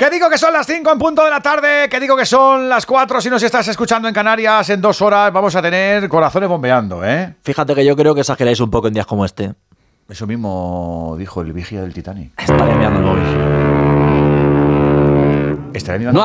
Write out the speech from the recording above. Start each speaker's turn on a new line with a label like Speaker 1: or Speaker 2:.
Speaker 1: Que digo que son las 5 en punto de la tarde, que digo que son las 4 si nos estás escuchando en Canarias. En 2 horas vamos a tener corazones bombeando, ¿eh?
Speaker 2: Fíjate que yo creo que exageráis un poco en días como este.
Speaker 1: Eso mismo dijo el vigía del Titanic.
Speaker 2: Estaré mirando el móvil.
Speaker 1: Estaré mirando.